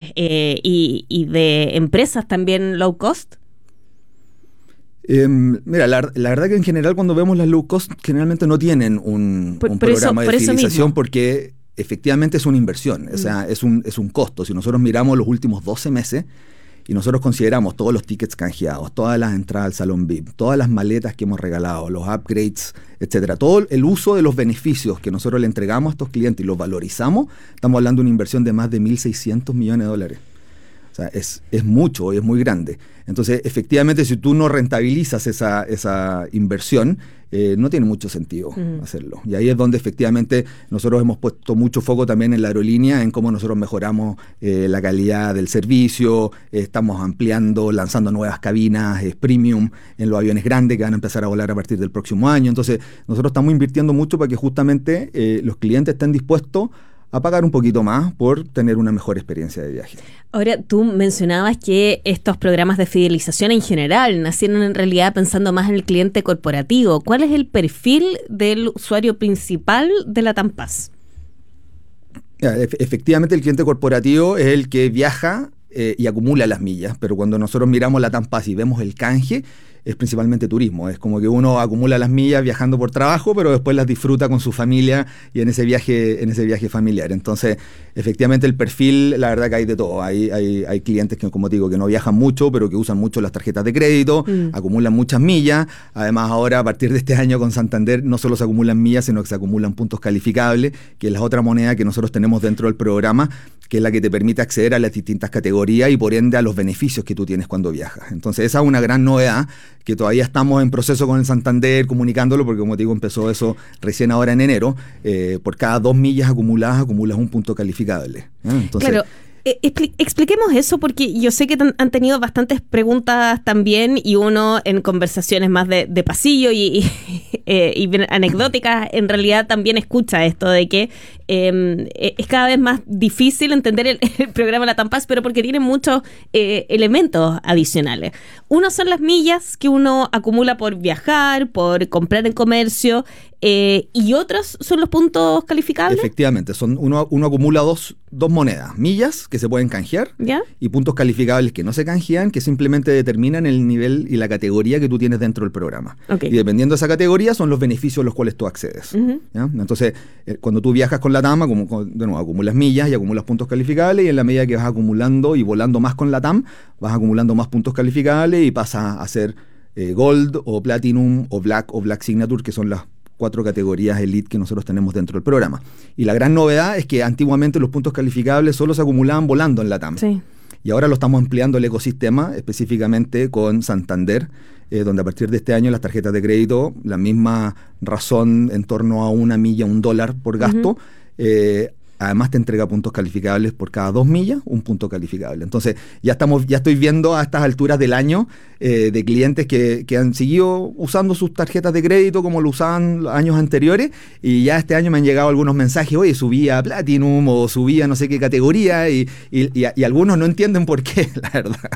y de empresas también low cost? Mira, la verdad que en general cuando vemos las low cost generalmente no tienen un programa de fidelización porque efectivamente es una inversión, o sea, es un costo. Si nosotros miramos los últimos 12 meses y nosotros consideramos todos los tickets canjeados, todas las entradas al Salón VIP, todas las maletas que hemos regalado, los upgrades, etcétera, todo el uso de los beneficios que nosotros le entregamos a estos clientes y los valorizamos, estamos hablando de una inversión de más de $1.600 millones. O sea, es mucho y es muy grande. Entonces, efectivamente, si tú no rentabilizas esa inversión, no tiene mucho sentido hacerlo. Y ahí es donde efectivamente nosotros hemos puesto mucho foco también en la aerolínea, en cómo nosotros mejoramos la calidad del servicio, estamos ampliando, lanzando nuevas cabinas premium en los aviones grandes que van a empezar a volar a partir del próximo año. Entonces, nosotros estamos invirtiendo mucho para que justamente los clientes estén dispuestos a pagar un poquito más por tener una mejor experiencia de viaje. Ahora, tú mencionabas que estos programas de fidelización en general nacieron en realidad pensando más en el cliente corporativo. ¿Cuál es el perfil del usuario principal de LATAM Pass? Efectivamente, el cliente corporativo es el que viaja y acumula las millas, pero cuando nosotros miramos LATAM Pass y vemos el canje, es principalmente turismo. Es como que uno acumula las millas viajando por trabajo, pero después las disfruta con su familia y en ese viaje familiar. Entonces, efectivamente, el perfil, la verdad que hay de todo. Hay clientes que, como te digo, que no viajan mucho, pero que usan mucho las tarjetas de crédito, acumulan muchas millas. Además, ahora, a partir de este año con Santander, no solo se acumulan millas, sino que se acumulan puntos calificables, que es la otra moneda que nosotros tenemos dentro del programa, que es la que te permite acceder a las distintas categorías y, por ende, a los beneficios que tú tienes cuando viajas. Entonces, esa es una gran novedad que todavía estamos en proceso con el Santander, comunicándolo, porque como te digo, empezó eso recién ahora en enero. Por cada 2 millas acumuladas, acumulas un punto calificable. Entonces, claro. Expliquemos eso porque yo sé que han tenido bastantes preguntas también y uno en conversaciones más de pasillo y anecdóticas en realidad también escucha esto de que es cada vez más difícil entender el programa LATAM Pass, pero porque tiene muchos elementos adicionales. Uno son las millas que uno acumula por viajar, por comprar en comercio, y otros son los puntos calificables. Efectivamente, uno acumula dos monedas, millas que se pueden canjear, ¿ya? Y puntos calificables que no se canjean, que simplemente determinan el nivel y la categoría que tú tienes dentro del programa. Okay. Y dependiendo de esa categoría son los beneficios a los cuales tú accedes. ¿Ya? Entonces, cuando tú viajas con LATAM, de nuevo, acumulas millas y acumulas puntos calificables, y en la medida que vas acumulando y volando más con LATAM, vas acumulando más puntos calificables y pasas a ser Gold o Platinum o Black Signature, que son las 4 categorías Elite que nosotros tenemos dentro del programa. Y la gran novedad es que antiguamente los puntos calificables solo se acumulaban volando en LATAM. Sí. Y ahora lo estamos ampliando el ecosistema, específicamente con Santander, donde a partir de este año las tarjetas de crédito, la misma razón en torno a 1 milla, $1 por gasto, además te entrega puntos calificables por cada 2 millas, un punto calificable. Entonces, ya estoy viendo a estas alturas del año de clientes que han seguido usando sus tarjetas de crédito como lo usaban los años anteriores, y ya este año me han llegado algunos mensajes, oye, subí a Platinum o subí a no sé qué categoría, y algunos no entienden por qué, la verdad.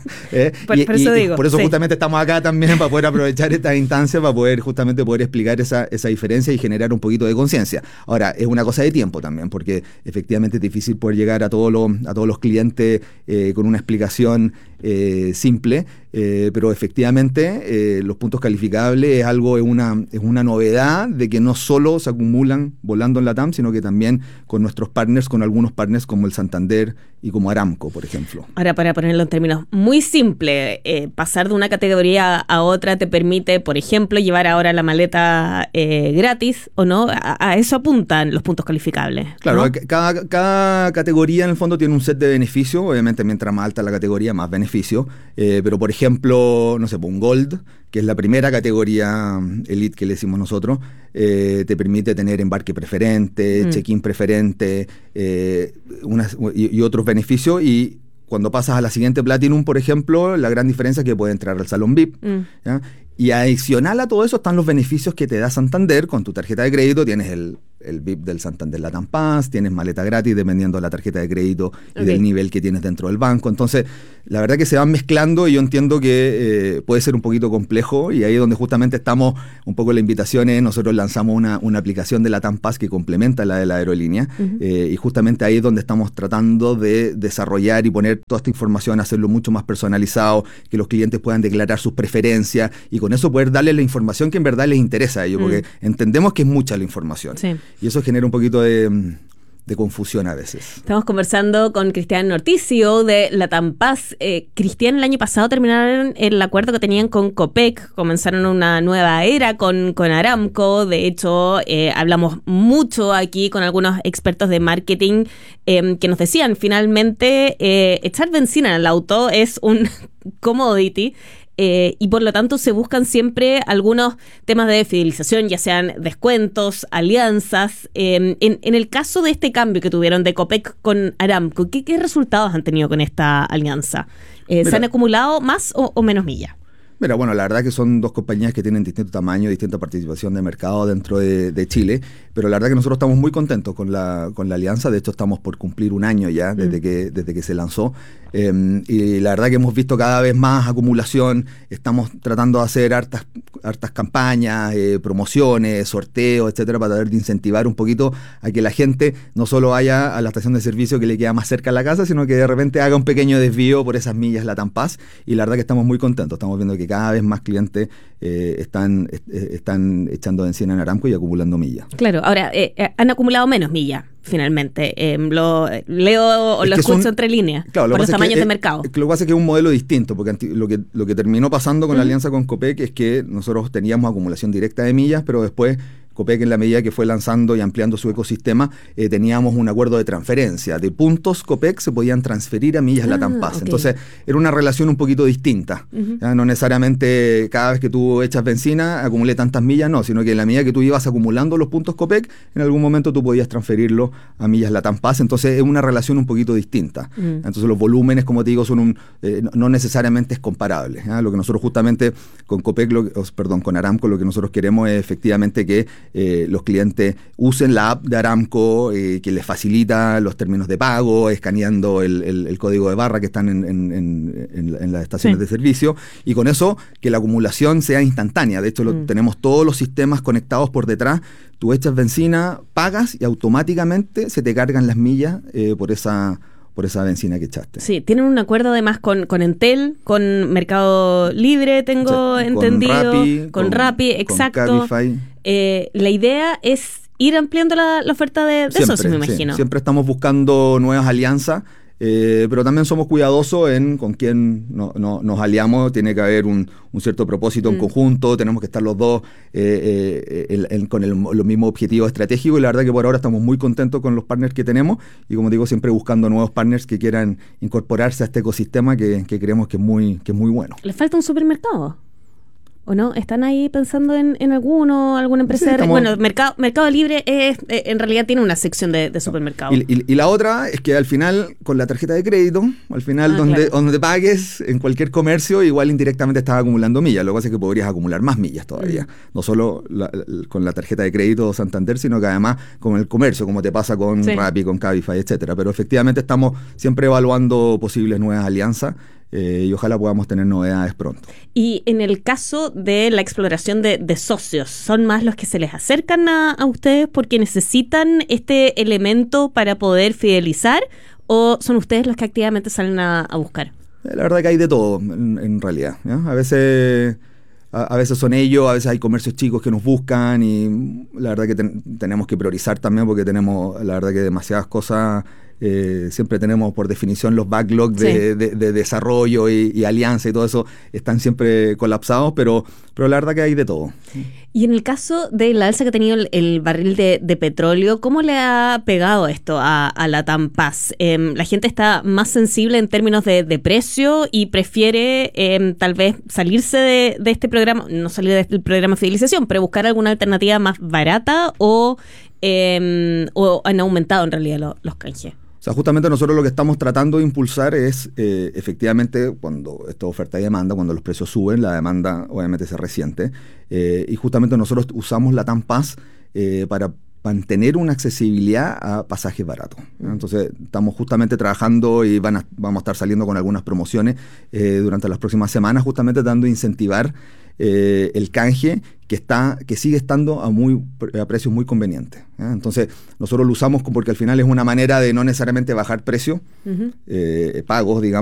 Por eso justamente estamos acá también para poder aprovechar esta instancia, para poder explicar esa diferencia y generar un poquito de conciencia. Ahora, es una cosa de tiempo también, porque efectivamente es difícil poder llegar a todos los clientes con una explicación simple, pero efectivamente los puntos calificables es una novedad de que no solo se acumulan volando en LATAM, sino que también con algunos partners como el Santander y como Aramco, por ejemplo. Ahora, para ponerlo en términos muy simples, pasar de una categoría a otra te permite, por ejemplo, llevar ahora la maleta gratis, ¿o no? A eso apuntan los puntos calificables, claro, ¿no? Cada categoría en el fondo tiene un set de beneficios. Obviamente, mientras más alta la categoría, más beneficio. Pero, por ejemplo, no sé, un Gold, que es la primera categoría Elite que le decimos nosotros, te permite tener embarque preferente, check-in preferente, y otros beneficios. Y cuando pasas a la siguiente Platinum, por ejemplo, la gran diferencia es que puedes entrar al Salón VIP. ¿Ya? Y adicional a todo eso están los beneficios que te da Santander. Con tu tarjeta de crédito tienes el VIP del Santander Latam Pass, tienes maleta gratis dependiendo de la tarjeta de crédito y del nivel que tienes dentro del banco. Entonces, la verdad que se van mezclando y yo entiendo que puede ser un poquito complejo, y ahí es donde justamente estamos un poco, la invitación es, nosotros lanzamos una aplicación de Latam Pass que complementa la de la aerolínea, y justamente ahí es donde estamos tratando de desarrollar y poner toda esta información, hacerlo mucho más personalizado, que los clientes puedan declarar sus preferencias y con eso poder darles la información que en verdad les interesa a ellos, porque entendemos que es mucha la información, y eso genera un poquito de confusión a veces. Estamos conversando con Cristian Ortiz, CEO de Latam Pass. Cristian, el año pasado terminaron el acuerdo que tenían con Copec, comenzaron una nueva era con Aramco. De hecho, hablamos mucho aquí con algunos expertos de marketing que nos decían, finalmente, echar benzina en el auto es un commodity. Y por lo tanto se buscan siempre algunos temas de fidelización, ya sean descuentos, alianzas. En el caso de este cambio que tuvieron de Copec con Aramco, ¿qué resultados han tenido con esta alianza? ¿Se han acumulado más o menos millas? Mira, bueno, la verdad que son dos compañías que tienen distinto tamaño, distinta participación de mercado dentro de Chile, pero la verdad que nosotros estamos muy contentos con la alianza. De hecho, estamos por cumplir un año ya desde que se lanzó, y la verdad que hemos visto cada vez más acumulación. Estamos tratando de hacer hartas campañas, promociones, sorteos, etcétera, para tratar de incentivar un poquito a que la gente no solo vaya a la estación de servicio que le queda más cerca a la casa, sino que de repente haga un pequeño desvío por esas millas Latam Pass, y la verdad que estamos muy contentos. Estamos viendo que cada vez más clientes están echando benzina en Aramco y acumulando millas. Claro, ahora han acumulado menos millas finalmente. Lo leo o lo escucho entre líneas, claro, por los tamaños de mercado. Lo que pasa es que es un modelo distinto, porque lo que terminó pasando con la alianza con Copec es que nosotros teníamos acumulación directa de millas, pero después Copec, en la medida que fue lanzando y ampliando su ecosistema, teníamos un acuerdo de transferencia. De puntos Copec se podían transferir a millas Latam Pass. Okay. Entonces, era una relación un poquito distinta. No necesariamente cada vez que tú echas benzina acumulé tantas millas, no, sino que en la medida que tú ibas acumulando los puntos Copec, en algún momento tú podías transferirlo a millas Latam Pass. Entonces, es una relación un poquito distinta. Entonces, los volúmenes, como te digo, son no necesariamente es comparable. Lo que nosotros justamente con Copec, con Aramco, lo que nosotros queremos es efectivamente que los clientes usen la app de Aramco, que les facilita los términos de pago, escaneando el código de barra que están en las estaciones de servicio, y con eso que la acumulación sea instantánea. De hecho, tenemos todos los sistemas conectados por detrás. Tú echas benzina, pagas y automáticamente se te cargan las millas por esa benzina que echaste. Sí, tienen un acuerdo además con Entel, con Mercado Libre, tengo entendido. Con Rappi, exacto. Con Cabify. La idea es ir ampliando la oferta de socios, me imagino. Sí, siempre estamos buscando nuevas alianzas, pero también somos cuidadosos en con quién nos aliamos. Tiene que haber un cierto propósito en conjunto, tenemos que estar los dos con los mismos objetivos estratégicos, y la verdad que por ahora estamos muy contentos con los partners que tenemos, y como digo, siempre buscando nuevos partners que quieran incorporarse a este ecosistema que creemos que es muy bueno. ¿Les falta un supermercado? ¿O no? ¿Están ahí pensando en alguna empresa? Sí, bueno, Mercado Libre en realidad tiene una sección de supermercado. Y la otra es que al final, con la tarjeta de crédito, al final donde pagues en cualquier comercio, igual indirectamente estás acumulando millas. Lo que pasa es que podrías acumular más millas todavía. No solo con la tarjeta de crédito Santander, sino que además con el comercio, como te pasa con Rappi, con Cabify, etcétera. Pero efectivamente estamos siempre evaluando posibles nuevas alianzas, y ojalá podamos tener novedades pronto. Y en el caso de la exploración de socios, ¿son más los que se les acercan a ustedes porque necesitan este elemento para poder fidelizar, o son ustedes los que activamente salen a buscar? La verdad que hay de todo, en realidad, ¿ya? A veces son ellos, a veces hay comercios chicos que nos buscan, y la verdad que tenemos que priorizar también, porque tenemos, la verdad que demasiadas cosas. Siempre tenemos por definición los backlogs de desarrollo y alianza y todo eso están siempre colapsados, pero la verdad que hay de todo. Y en el caso de la alza que ha tenido el barril de petróleo, ¿cómo le ha pegado esto a Latam Pass? La gente está más sensible en términos de precio y prefiere tal vez salirse de este programa, no salir del programa de fidelización, pero buscar alguna alternativa más barata, o han aumentado en realidad los canjes. O sea, justamente nosotros lo que estamos tratando de impulsar es, efectivamente, cuando esto es oferta y demanda, cuando los precios suben, la demanda obviamente se resiente, y justamente nosotros usamos Latam Pass para mantener una accesibilidad a pasajes baratos. Entonces, estamos justamente trabajando y vamos a estar saliendo con algunas promociones durante las próximas semanas, justamente dando a incentivar el canje que sigue estando a precios muy convenientes. Entonces, nosotros lo usamos porque al final es una manera de no necesariamente bajar precios, pagos, digamos,